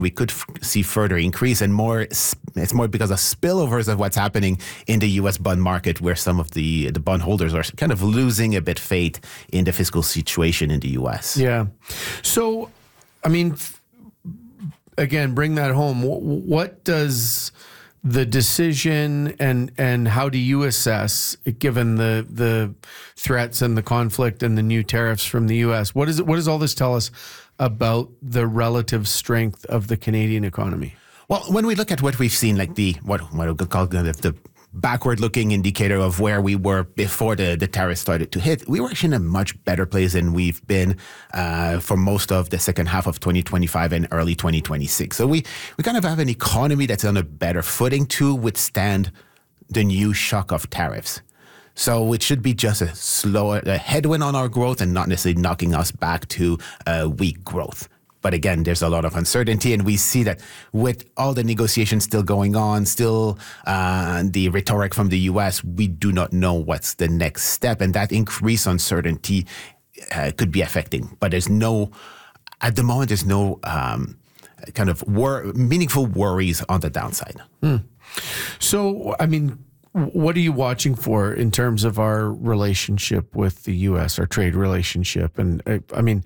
we could see further increase, and it's more because of spillovers of what's happening in the U.S. bond market, where some of the bondholders are kind of losing a bit faith in the fiscal situation in the U.S. Yeah. So, I mean, again, bring that home. What does the decision and how do you assess, given the threats and the conflict and the new tariffs from the U.S., what does all this tell us about the relative strength of the Canadian economy? Well, when we look at what we've seen, like what we could call the backward-looking indicator of where we were before the tariffs started to hit, we were actually in a much better place than we've been for most of the second half of 2025 and early 2026. So we kind of have an economy that's on a better footing to withstand the new shock of tariffs. So it should be just a headwind on our growth and not necessarily knocking us back to weak growth. But again, there's a lot of uncertainty, and we see that with all the negotiations still going on, still the rhetoric from the U.S., we do not know what's the next step, and that increased uncertainty could be affecting. But at the moment, there's no kind of meaningful worries on the downside. So, I mean, what are you watching for in terms of our relationship with the U.S., our trade relationship? And I mean,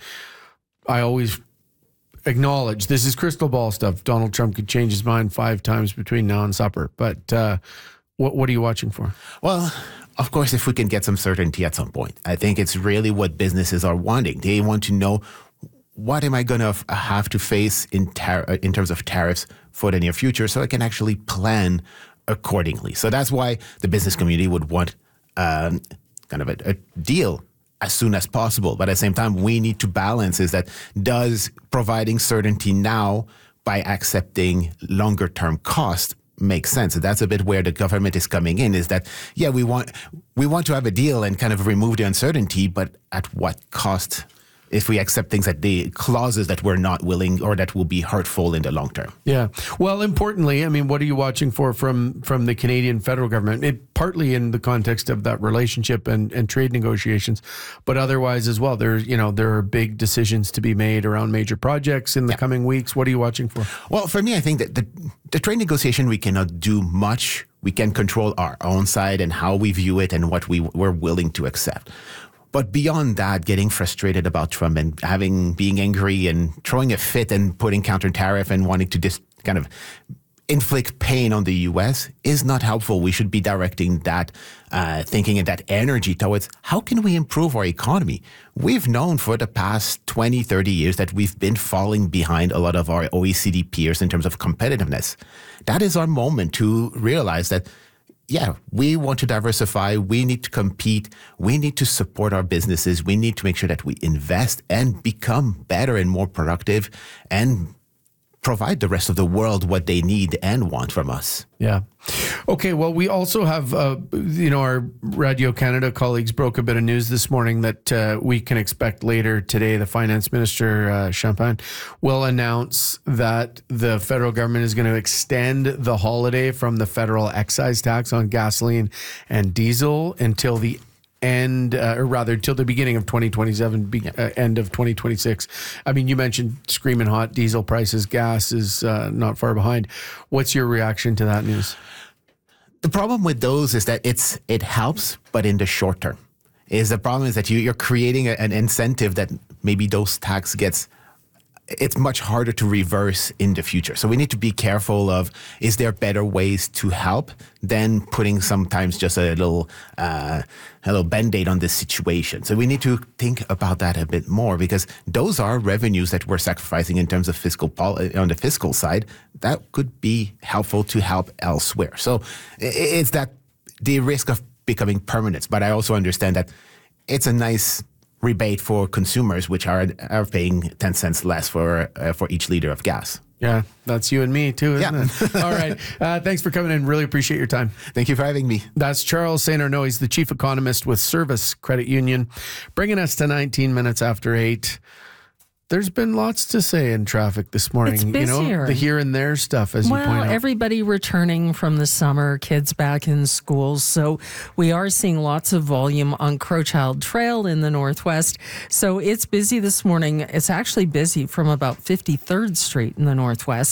I always acknowledge this is crystal ball stuff. Donald Trump could change his mind 5 times between now and supper. But what are you watching for? Well, of course, if we can get some certainty at some point. I think it's really what businesses are wanting. They want to know, what am I going to have to face in terms of tariffs for the near future, so I can actually plan accordingly. So that's why the business community would want kind of a deal as soon as possible. But at the same time, we need to balance does providing certainty now by accepting longer term cost make sense? And that's a bit where the government is coming in, is that, yeah, we want to have a deal and kind of remove the uncertainty, but at what cost? If we accept things clauses that we're not willing or that will be hurtful in the long term. Yeah. Well, importantly, I mean, what are you watching for from the Canadian federal government? Partly in the context of that relationship and trade negotiations, but otherwise as well. There are big decisions to be made around major projects in the coming weeks. What are you watching for? Well, for me, I think that the trade negotiation, we cannot do much. We can control our own side and how we view it and what we're willing to accept. But beyond that, getting frustrated about Trump and being angry and throwing a fit and putting counter tariff and wanting to just kind of inflict pain on the U.S. is not helpful. We should be directing that thinking and that energy towards how can we improve our economy? We've known for the past 20, 30 years that we've been falling behind a lot of our OECD peers in terms of competitiveness. That is our moment to realize that, yeah, we want to diversify. We need to compete. We need to support our businesses. We need to make sure that we invest and become better and more productive and provide the rest of the world what they need and want from us. Yeah. Okay. Well, we also have, our Radio Canada colleagues broke a bit of news this morning that we can expect later today. The Finance Minister, Champagne, will announce that the federal government is going to extend the holiday from the federal excise tax on gasoline and diesel until the until the beginning of 2027, end of 2026. I mean, you mentioned screaming hot diesel prices, gas is not far behind. What's your reaction to that news? The problem with those is that it helps, but in the short term. The problem is that you're creating an incentive that maybe those tax it's much harder to reverse in the future. So we need to be careful of, is there better ways to help than putting sometimes just a little Band-Aid on this situation. So we need to think about that a bit more, because those are revenues that we're sacrificing in terms of on the fiscal side that could be helpful to help elsewhere. So it's that the risk of becoming permanent. But I also understand that it's a nice rebate for consumers, which are paying 10 cents less for each liter of gas. Yeah, that's you and me too, isn't it? All right. Thanks for coming in. Really appreciate your time. Thank you for having me. That's Charles St. Arnaud. He's the chief economist with Service Credit Union, bringing us to 19 minutes after 8. There's been lots to say in traffic this morning. It's busier. The here and there stuff, as you point out. Everybody returning from the summer, kids back in schools. So we are seeing lots of volume on Crowchild Trail in the Northwest. So it's busy this morning. It's actually busy from about 53rd Street in the Northwest.